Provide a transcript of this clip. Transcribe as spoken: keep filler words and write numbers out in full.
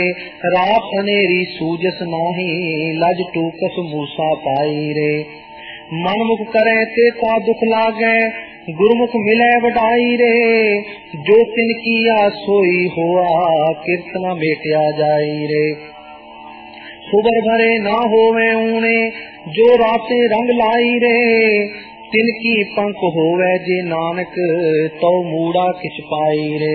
रात अनेरी सूजस नाही, लज टूकस मूसा पाई रे। मन मुख करे ते ता दुख लागे, गुरमुख मिले वडाई रे। जो तिन किया सोई होआ, कीर्तना मेटिया जाई रे। सुबर भरे ना होवे ऊने, जो राते रंग लाई रे। तिन की पंख होवे जे नानक, तो मूड़ा किछ पाई रे।